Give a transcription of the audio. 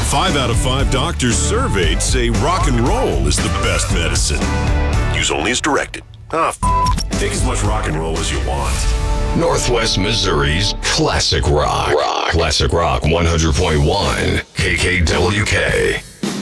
5 out of 5 doctors surveyed say rock and roll is the best medicine. Use only as directed. Take as much rock and roll as you want. Northwest Missouri's Classic Rock. Classic Rock 100.1 KKWK.